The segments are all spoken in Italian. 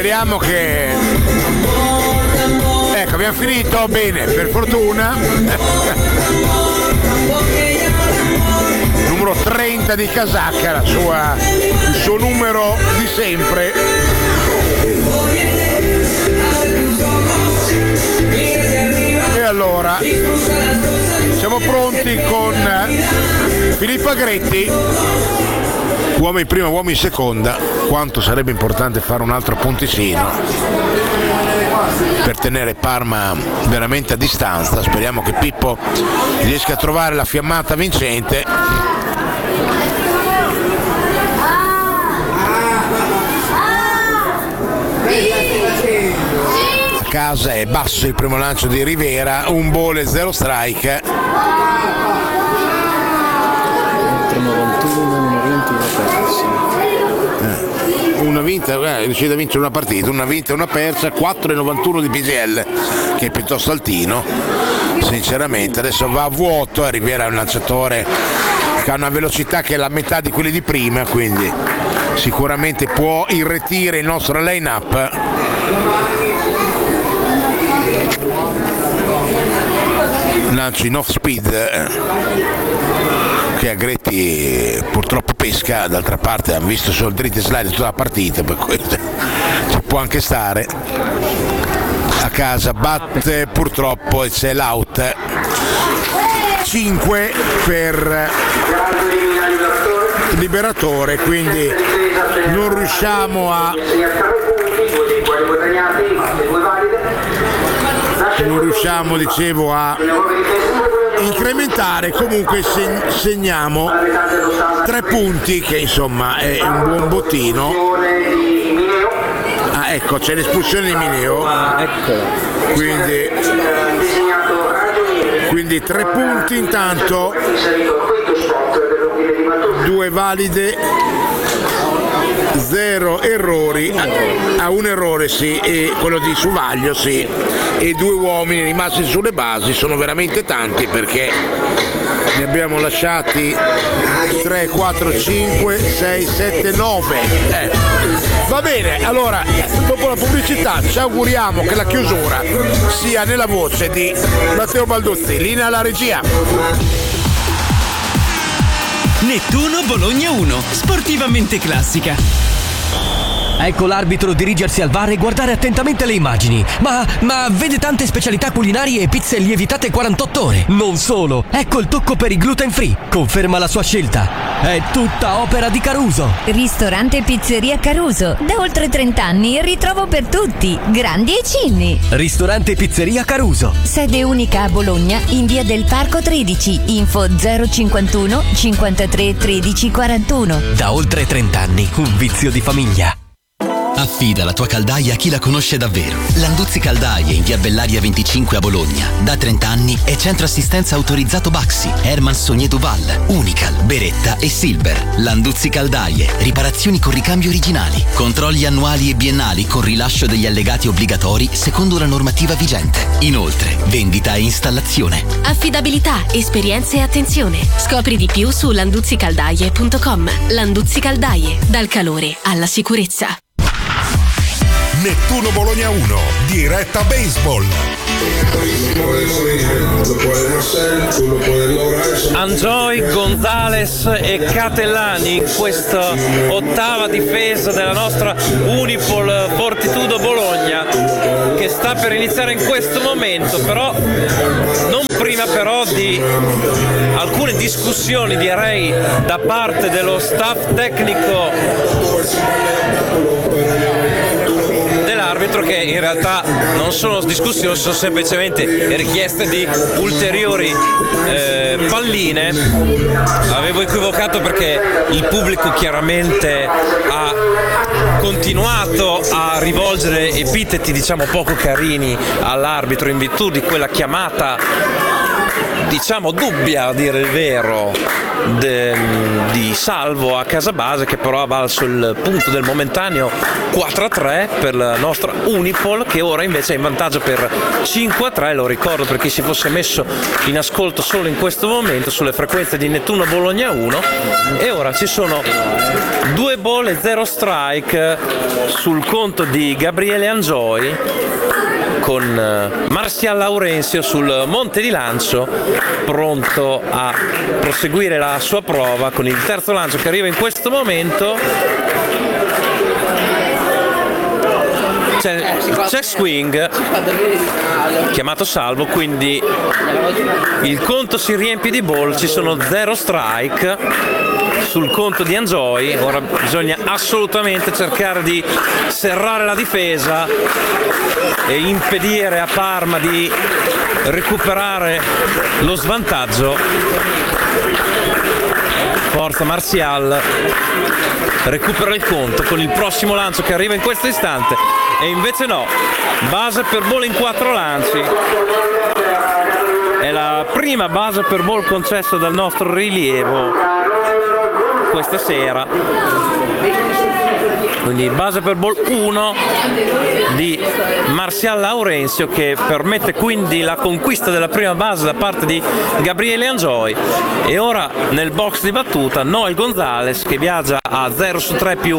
speriamo che... Ecco, abbiamo finito bene, per fortuna. Numero 30 di casacca, il suo numero di sempre. E allora siamo pronti con Filippo Agretti, uomo in prima, uomo in seconda. Quanto sarebbe importante fare un altro punticino per tenere Parma veramente a distanza. Speriamo che Pippo riesca a trovare la fiammata vincente. A casa è basso il primo lancio di Rivera, un ball e 0 strike. Una vinta, riuscita a vincere una partita, una vinta e una persa, 4,91 di PGL, che è piuttosto altino sinceramente. Adesso va a vuoto, Rivera è un lanciatore che ha una velocità che è la metà di quelli di prima, quindi sicuramente può irretire il nostro line-up. Lancio in off speed che Agretti purtroppo pesca, d'altra parte hanno visto solo dritti e slide tutta la partita, per questo ci può anche stare. A casa batte purtroppo e c'è l'out. 5 per Liberatore, quindi non riusciamo dicevo a incrementare. Comunque segniamo 3 punti, che insomma è un buon bottino. Ecco, c'è l'espulsione di Mineo, quindi 3 punti. Intanto 2 valide, 0 errori, a un errore sì, e quello di Suvaglio sì, e 2 uomini rimasti sulle basi. Sono veramente tanti, perché ne abbiamo lasciati 3, 4, 5, 6, 7, 9. Va bene, allora dopo la pubblicità ci auguriamo che la chiusura sia nella voce di Matteo Balduzzi. Linea alla regia. Nettuno Bologna 1, sportivamente classica. Ecco l'arbitro dirigersi al VAR e guardare attentamente le immagini. Ma vede tante specialità culinarie e pizze lievitate 48 ore. Non solo, ecco il tocco per i gluten free. Conferma la sua scelta. È tutta opera di Caruso. Ristorante e pizzeria Caruso. Da oltre 30 anni ritrovo per tutti, grandi e cinni. Ristorante e pizzeria Caruso. Sede unica a Bologna, in via del Parco 13. Info 051 53 13 41. Da oltre 30 anni, un vizio di famiglia. Affida la tua caldaia a chi la conosce davvero. Landuzzi Caldaie in via Bellaria 25 a Bologna. Da 30 anni è centro assistenza autorizzato Baxi, Herman Sogné Duval, Unical, Beretta e Silver. Landuzzi Caldaie, riparazioni con ricambi originali, controlli annuali e biennali con rilascio degli allegati obbligatori secondo la normativa vigente. Inoltre, vendita e installazione. Affidabilità, esperienza e attenzione. Scopri di più su landuzzicaldaie.com. Landuzzi Caldaie, dal calore alla sicurezza. Nettuno Bologna 1, diretta baseball. Anjoy, Gonzales e Catellani in questa ottava difesa della nostra Unipol Fortitudo Bologna, che sta per iniziare in questo momento, però non prima però di alcune discussioni, direi, da parte dello staff tecnico dell'arbitro, che in realtà non sono discussioni, sono semplicemente richieste di ulteriori palline. Avevo equivocato perché il pubblico chiaramente ha continuato a rivolgere epiteti, diciamo, poco carini all'arbitro in virtù di quella chiamata diciamo dubbia, a dire il vero, di Salvo a casa base, che però ha valso il punto del momentaneo 4-3 per la nostra Unipol, che ora invece è in vantaggio per 5-3. Lo ricordo per chi si fosse messo in ascolto solo in questo momento sulle frequenze di Nettuno Bologna 1. E ora ci sono 2 ball e 0 strike sul conto di Gabriele Angioi, con Marcial Laurenzio sul monte di lancio, pronto a proseguire la sua prova con il terzo lancio che arriva in questo momento. C'è check swing chiamato Salvo, quindi il conto si riempie di ball, ci sono 0 strike sul conto di Angioi. Ora bisogna assolutamente cercare di serrare la difesa e impedire a Parma di recuperare lo svantaggio. Forza Marcial, recupera il conto con il prossimo lancio che arriva in questo istante, e invece no, base per ball in 4 lanci. È la prima base per ball concessa dal nostro rilievo questa sera, quindi base per ball 1 di Marcial Laurenzio, che permette quindi la conquista della prima base da parte di Gabriele Angioi. E ora nel box di battuta Noel Gonzalez, che viaggia a 0-3 più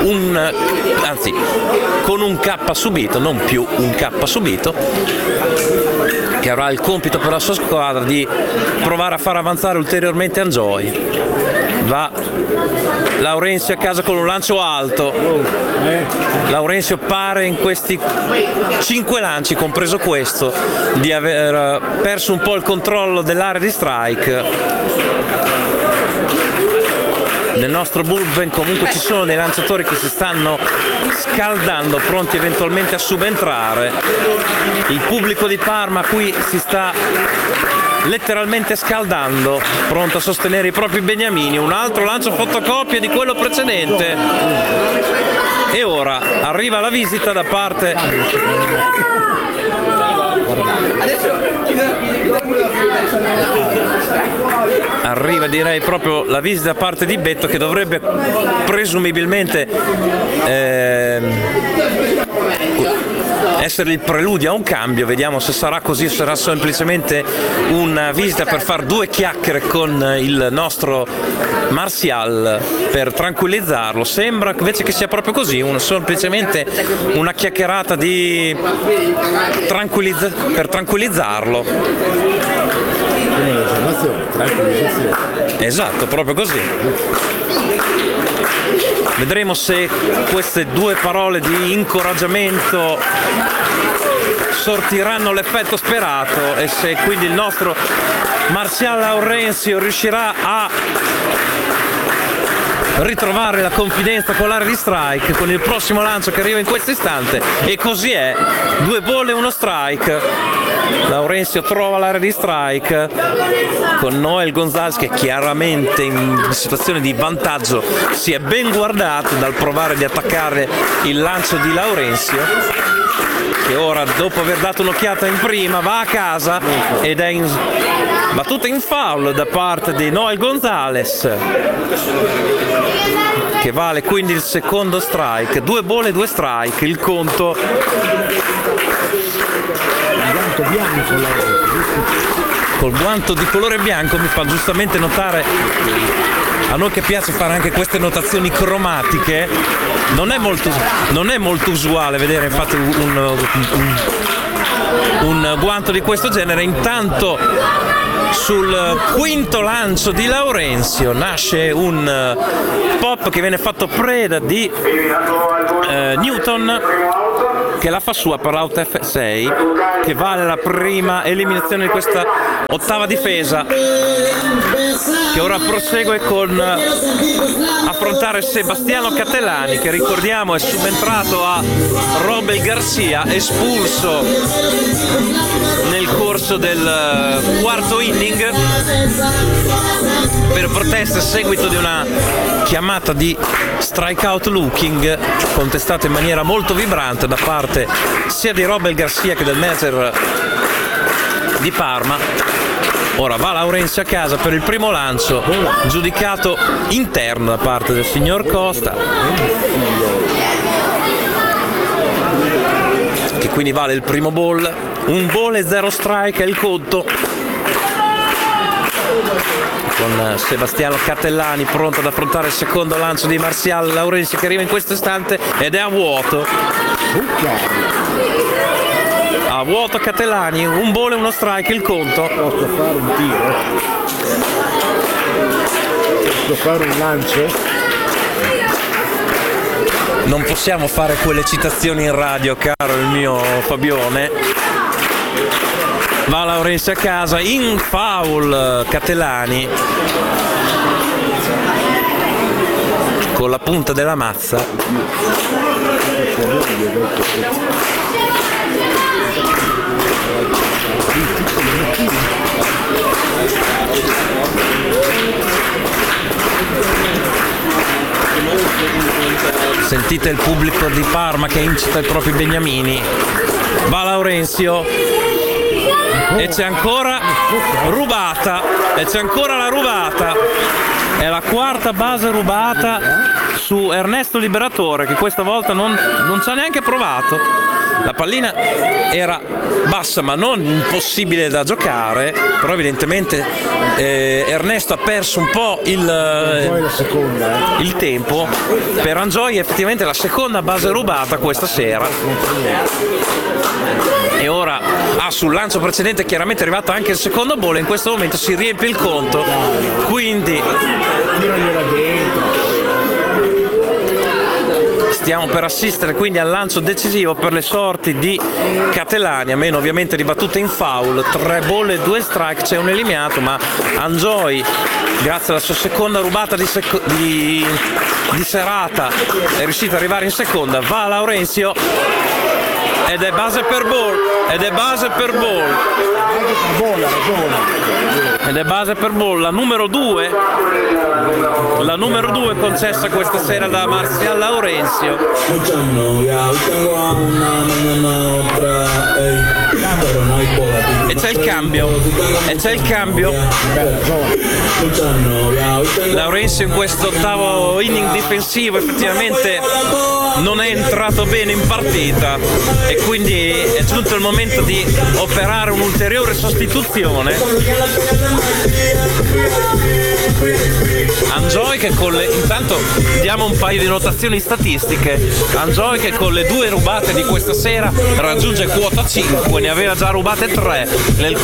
con un K subito, non più un K subito, che avrà il compito per la sua squadra di provare a far avanzare ulteriormente Angioi. Va Laurenzio a casa con un lancio alto. Laurenzio pare in questi 5 lanci, compreso questo, di aver perso un po' il controllo dell'area di strike. Nel nostro bullpen comunque ci sono dei lanciatori che si stanno scaldando, pronti eventualmente a subentrare. Il pubblico di Parma qui si sta letteralmente scaldando, pronto a sostenere i propri beniamini. Un altro lancio fotocopia di quello precedente, e ora arriva la visita da parte direi proprio la visita da parte di Betto, che dovrebbe presumibilmente essere il preludio a un cambio. Vediamo se sarà così o sarà semplicemente una visita per far 2 chiacchiere con il nostro Marcial per tranquillizzarlo. Sembra invece che sia proprio così, semplicemente una chiacchierata per tranquillizzarlo. Esatto, proprio così. Vedremo se queste 2 parole di incoraggiamento sortiranno l'effetto sperato e se quindi il nostro Marcial Laurenzio riuscirà a ritrovare la confidenza con l'area di strike con il prossimo lancio che arriva in questo istante. E così è, 2 ball e 1 strike. Laurenzio trova l'area di strike con Noel Gonzalez, che chiaramente in situazione di vantaggio si è ben guardato dal provare di attaccare il lancio di Laurenzio, che ora, dopo aver dato un'occhiata in prima, va a casa ed è battuta in foul da parte di Noel Gonzalez, che vale quindi il secondo strike. 2 ball e 2 strike il conto. Col guanto di colore bianco, mi fa giustamente notare, a noi che piace fare anche queste notazioni cromatiche, non è molto usuale vedere infatti un guanto di questo genere. Intanto sul quinto lancio di Laurenzio nasce un pop che viene fatto preda di Newton, che la fa sua per l'out F6, che vale la prima eliminazione di questa ottava difesa, che ora prosegue con affrontare Sebastiano Catellani, che ricordiamo è subentrato a Robel Garcia, espulso nel corso del quarto inning per protesta a seguito di una chiamata di strikeout looking contestata in maniera molto vibrante da parte sia di Robel Garcia che del manager di Parma. Ora va Laurenzio a casa per il primo lancio, giudicato interno da parte del signor Costa, che quindi vale il primo ball. Un ball e 0 strike è il conto, con Sebastiano Catellani pronto ad affrontare il secondo lancio di Martial Laurenzio, che arriva in questo istante ed è a vuoto. A vuoto Catellani, un ball e 1 strike il conto. Posso fare un tiro? Posso fare un lancio? Non possiamo fare quelle citazioni in radio, caro il mio Fabione. Va Laurenzio a casa, in foul Catellani con la punta della mazza. Sentite il pubblico di Parma che incita i propri beniamini. Va Laurenzio e c'è ancora rubata, e c'è ancora la rubata. È la quarta base rubata su Ernesto Liberatore, che questa volta non ci ha neanche provato. La pallina era bassa ma non impossibile da giocare, però evidentemente Ernesto ha perso un po' il tempo. Per Angioi effettivamente la seconda base rubata questa sera, e ora sul lancio precedente chiaramente è arrivato anche il secondo ball, e in questo momento si riempie il conto, quindi stiamo per assistere quindi al lancio decisivo per le sorti di Catellani, a meno ovviamente di battute in foul. 3 ball e 2 strike, c'è un eliminato, ma Angioi, grazie alla sua seconda rubata di serata, è riuscito ad arrivare in seconda. Va Laurenzio ed è base per ball, ed è base per ball, la numero 2 concessa questa sera da Martial Laurenzio. E c'è il cambio, Laurenzio in questo ottavo inning difensivo effettivamente non è entrato bene in partita, e quindi è giunto il momento di operare un'ulteriore sostituzione. Angioi che intanto diamo un paio di notazioni statistiche. Angioi che con le 2 rubate di questa sera raggiunge quota 5, ne aveva già rubate 3 nel